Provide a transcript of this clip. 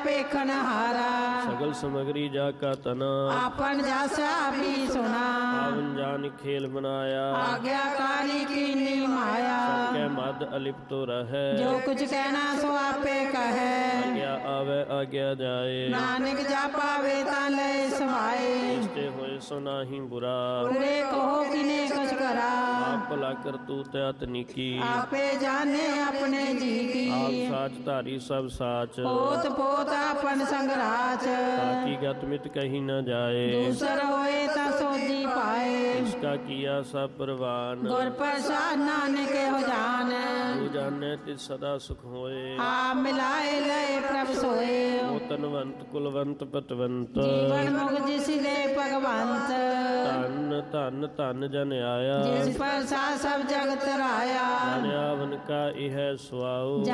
ਵੇਖਣ ਹਾਰਾ। सगल समगरी जाका तना आपन जासा भी सुना। पावन जान खेल बनाया आज्ञाकारी कीनी माया। सबके मद अलिप्त रहे जो कुछ कहना सो आपे कहे। आज्ञा आवे आज्ञा जाए नानक जा पावे ता ले समाए। इष्टे होए सो नाहि बुरा बुरे कहो किने कुछ करा। आप भला कर तू त्यात निकी आपे जाने अपने जी की। आप साच धारी सब साच पोत पोत अपन संगराच। ताकि गत मित कहीं न जाए दूसर होए ता सोजी पाए। इसका किया सब प्रवान गुर प्रसाद नानक हो जान। तू जाने तिस सदा सुख होए आ मिलाए लय प्रभ सोए। ओ तनवंत कुलवंत पतवंत जीवन मुख जिस दे भगवंत। धन धन धन जन आया जिस पर सा सब जगत राया। जन आवन का इह सुआओ